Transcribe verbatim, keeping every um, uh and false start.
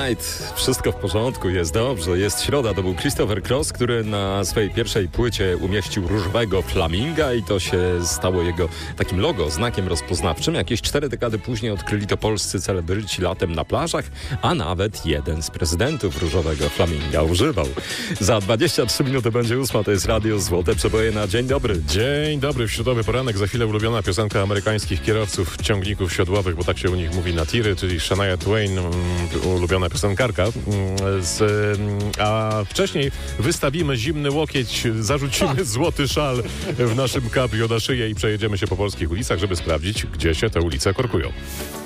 Alright, wszystko w porządku, jest dobrze, jest środa. To był Christopher Cross, który na swojej pierwszej płycie umieścił różowego flaminga i to się stało jego takim logo, znakiem rozpoznawczym. Jakieś cztery dekady później odkryli to polscy celebryci latem na plażach, a nawet jeden z prezydentów różowego flaminga używał. Za dwadzieścia trzy minuty będzie ósma, to jest Radio Złote Przeboje na dzień dobry. Dzień dobry, w środowy poranek, za chwilę ulubiona piosenka amerykańskich kierowców ciągników siodłowych, bo tak się u nich mówi na tiry, czyli Shania Twain, um, ulubiona piosenkarka. Um, z, um, a wcześniej wystawimy zimny łokieć, zarzucimy złoty szal w naszym cabrio na szyję i przejedziemy się po polskich ulicach, żeby sprawdzić, gdzie się te ulice korkują.